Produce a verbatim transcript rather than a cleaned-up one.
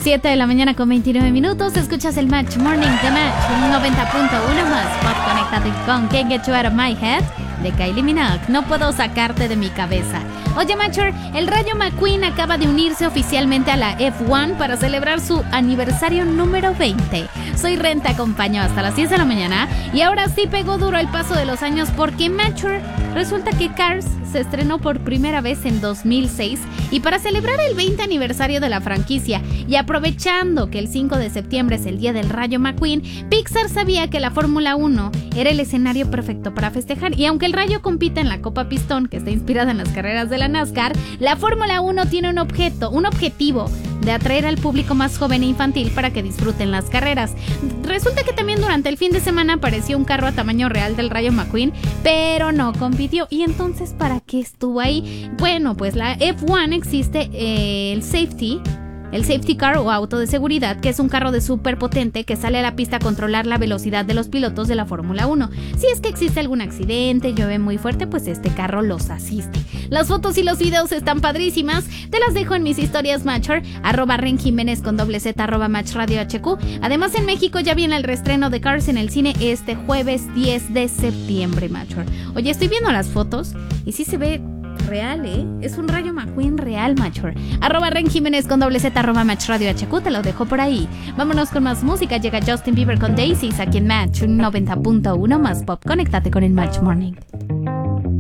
siete de la mañana con veintinueve minutos. Escuchas el Match Morning de Match noventa punto uno más Pop. Conéctate con Can't Get You Out of My Head de Kylie Minogue. No puedo sacarte de mi cabeza. Oye, Matcher, el Rayo McQueen acaba de unirse oficialmente a la F uno para celebrar su aniversario número veinte. Soy Ren, te acompaño hasta las diez de la mañana y ahora sí pegó duro el paso de los años porque, Matcher, resulta que Cars se estrenó por primera vez en dos mil seis y para celebrar el veinte aniversario de la franquicia y aprovechando que el cinco de septiembre es el día del Rayo McQueen, Pixar sabía que la Fórmula uno era el escenario perfecto para festejar, y aunque el Rayo compite en la Copa Pistón, que está inspirada en las carreras de la NASCAR, la Fórmula uno tiene un objeto, un objetivo de atraer al público más joven e infantil para que disfruten las carreras. Resulta que también durante el fin de semana apareció un carro a tamaño real del Rayo McQueen, pero no compitió. ¿Y entonces para qué estuvo ahí? Bueno, pues la F uno existe eh, el safety El safety car o auto de seguridad, que es un carro de súper potente que sale a la pista a controlar la velocidad de los pilotos de la Fórmula uno. Si es que existe algún accidente, llueve muy fuerte, pues este carro los asiste. Las fotos y los videos están padrísimas. Te las dejo en mis historias Matcher, arroba Ren Jiménez con doble Z, arroba Match Radio H Q. Además, en México ya viene el reestreno de Cars en el cine este jueves diez de septiembre, Matcher. Oye, estoy viendo las fotos y sí se ve real, ¿eh? Es un Rayo McQueen real, Matcher. Arroba Ren Jiménez con doble Z, arroba Match Radio H Q, te lo dejo por ahí. Vámonos con más música. Llega Justin Bieber con Daisies aquí en Match noventa punto uno más Pop. Conéctate con el Match Morning.